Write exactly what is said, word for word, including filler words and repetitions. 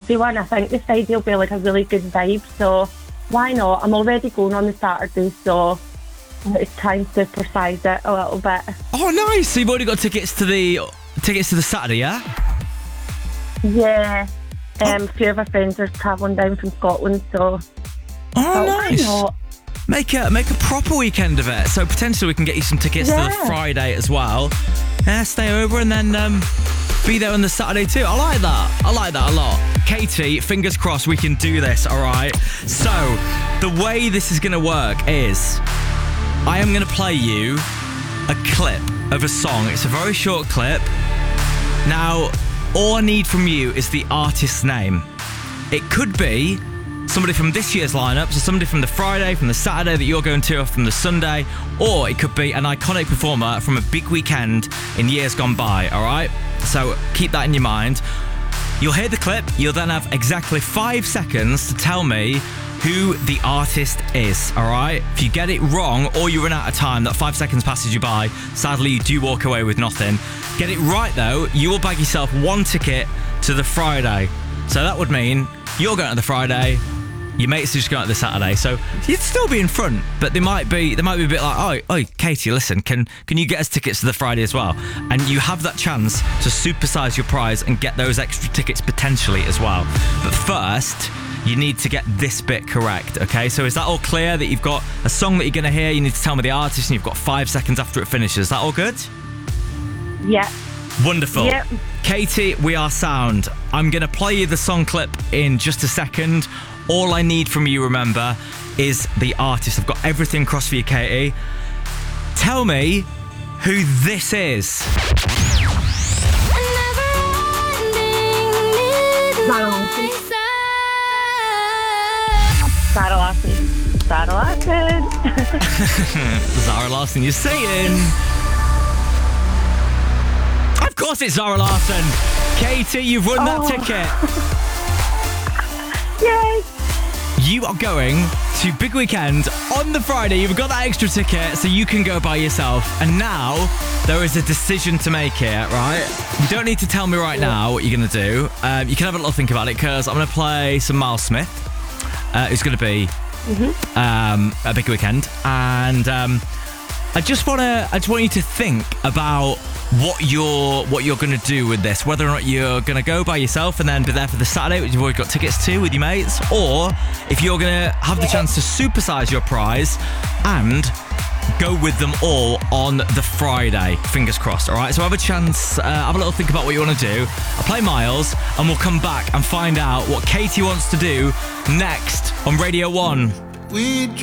Saturday one. I think the Friday will be like a really good vibe, so why not? I'm already going on the Saturday, so it's time to supersize it a little bit. Oh, nice! So you've already got tickets to the tickets to the Saturday, yeah? Yeah. Um, a few of our friends are travelling down from Scotland, so... Oh, oh nice. Why not? Make a, make a proper weekend of it. So potentially we can get you some tickets Yeah. to the Friday as well. Yeah, stay over and then um, be there on the Saturday too. I like that. I like that a lot. Katie, fingers crossed we can do this, all right? So, the way this is going to work is I am going to play you a clip of a song. It's a very short clip. Now, all I need from you is the artist's name. It could be somebody from this year's lineup, so somebody from the Friday, from the Saturday that you're going to, or from the Sunday, or it could be an iconic performer from a big weekend in years gone by, all right? So keep that in your mind. You'll hear the clip, you'll then have exactly five seconds to tell me who the artist is, all right? If you get it wrong or you run out of time, that five seconds passes you by, sadly you do walk away with nothing. Get it right though, you will bag yourself one ticket to the Friday. So that would mean you're going to the Friday, your mates are just going to the Saturday, so you'd still be in front, but they might be they might be a bit like, oh, oh, Katie, listen, can can you get us tickets to the Friday as well? And you have that chance to supersize your prize and get those extra tickets potentially as well. But first, you need to get this bit correct, okay? So is that all clear that you've got a song that you're going to hear, you need to tell me the artist, and you've got five seconds after it finishes? Is that all good? Yeah. Wonderful. Yep. Katie, we are sound. I'm going to play you the song clip in just a second. All I need from you, remember, is the artist. I've got everything crossed for you, Katie. Tell me who this is. Zara Larsson. Zara Larsson. Zara Larsson, you're saying. Of course it's Zara Larsson. Katie, you've won Oh. that ticket. Yay. You are going to Big Weekend on the Friday. You've got that extra ticket, so you can go by yourself. And now there is a decision to make here, right? You don't need to tell me right now what you're going to do. Um, you can have a little think about it, because I'm going to play some Miles Smith, uh, who's going to be Mm-hmm. um, a Big Weekend. And um, I just want to, I just want you to think about what you're what you're going to do with this, whether or not you're going to go by yourself and then be there for the Saturday, which you've already got tickets to with your mates, or if you're going to have the chance to supersize your prize and go with them all on the Friday. Fingers crossed, all right? So have a chance, uh, have a little think about what you want to do. I'll play Miles and we'll come back and find out what Katie wants to do next on Radio one. We